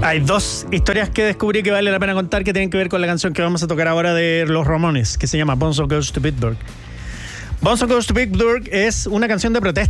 Hay dos historias que descubrí que vale la pena contar que tienen que ver con la canción que vamos a tocar ahora de Los Ramones, que se llama Bonzo Goes to Pittsburgh. Bonzo Goes to Pittsburgh es una canción de protesta